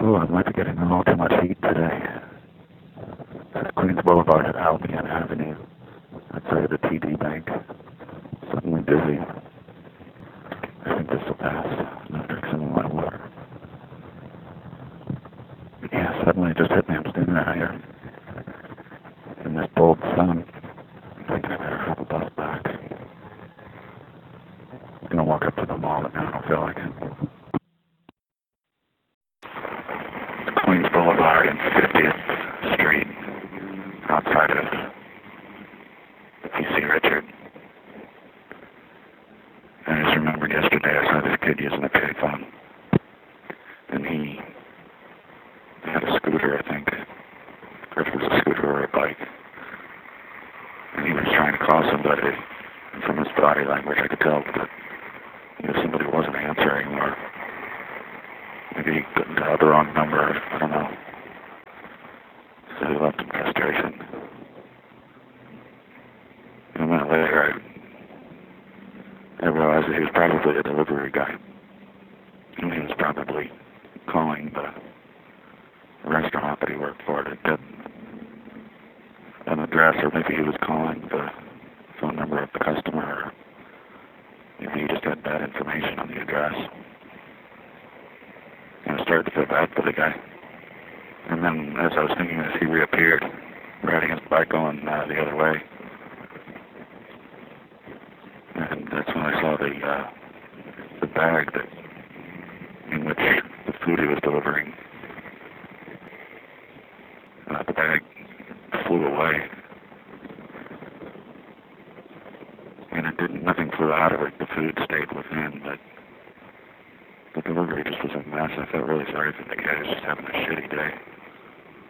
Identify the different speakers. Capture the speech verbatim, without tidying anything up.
Speaker 1: Ooh, I might be getting a little too much heat today. At Queens Boulevard at Albion Avenue, outside of the T D Bank. Suddenly busy. I think this will pass. I'm gonna drink some of my water. Yeah, suddenly it just hit me. I'm standing out here in this bold sun. I'm thinking I better hop a bus back. I'm gonna walk up to the mall, but now I don't feel like it. Queens Boulevard and fiftieth Street, outside of P C Richard. I just remembered yesterday I saw this kid using a payphone, and he had a scooter, I think, or if it was a scooter or a bike, and he was trying to call somebody, and from his body language I could tell that, you know, somebody wasn't answering, or maybe he couldn't dial the wrong number, I don't know. So he left in frustration. And a minute later, I, I realized that he was probably a delivery guy. And he was probably calling the restaurant that he worked for to get an address, or maybe he was calling the phone number of the customer, or maybe he just had bad information on the address. And I started to feel bad for the guy. And then, as I was thinking this, he reappeared, riding his bike going uh, the other way. And that's when I saw the uh, the bag that in which the food he was delivering. Uh, the bag flew away, and it didn't. Nothing flew out of it. The food stayed within, but the delivery just was a mess. I felt really sorry for the guy who was just having a shitty day.